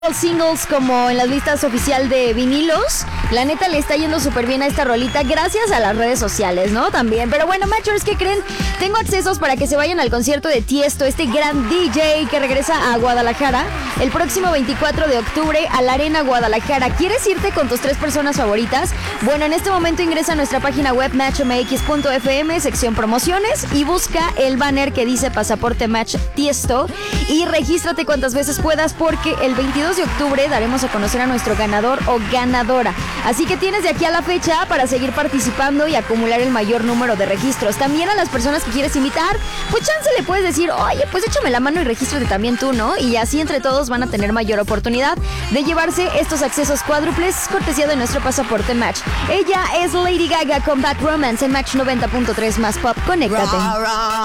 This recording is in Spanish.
Singles como en las listas oficial de vinilos. La neta le está yendo súper bien a esta rolita gracias a las redes sociales, ¿no? También. Pero bueno, Matchers, ¿qué creen? Tengo accesos para que se vayan al concierto de Tiesto, este gran DJ que regresa a Guadalajara el próximo 24 de octubre a la Arena Guadalajara. ¿Quieres irte con tus 3 personas favoritas? Bueno, en este momento ingresa a nuestra página web matchmx.fm, sección promociones, y busca el banner que dice Pasaporte Match Tiesto y regístrate cuantas veces puedas, porque el 22 de octubre daremos a conocer a nuestro ganador o ganadora. Así que tienes de aquí a la fecha para seguir participando y acumular el mayor número de registros. También a las personas que quieres invitar, pues chance le puedes decir, oye, pues échame la mano y regístrate también tú, ¿no? Y así entre todos van a tener mayor oportunidad de llevarse estos accesos cuádruples, cortesía de nuestro Pasaporte Match. Ella es Lady Gaga con Bad Romance en Match 90.3 más Pop. Conéctate.